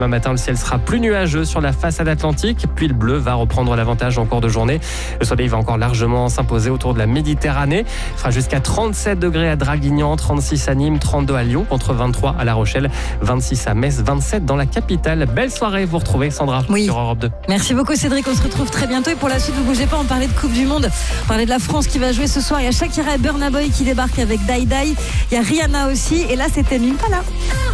Demain matin, le ciel sera plus nuageux sur la façade atlantique, puis le bleu va reprendre l'avantage en cours de journée. Le soleil va encore largement s'imposer autour de la Méditerranée. Il fera jusqu'à 37 degrés à Draguignan, 36 à Nîmes, 32 à Lyon, contre 23 à La Rochelle, 26 à Metz, 27 dans la capitale. Belle soirée, vous retrouvez Sandra sur Europe 2. Merci beaucoup Cédric, on se retrouve très bientôt. Et pour la suite, vous bougez pas, on parlait de Coupe du Monde, on parlait de la France qui va jouer ce soir. Il y a Shakira et Burna Boy qui débarquent avec Die Die. Il y a Rihanna aussi, et là c'était Impala.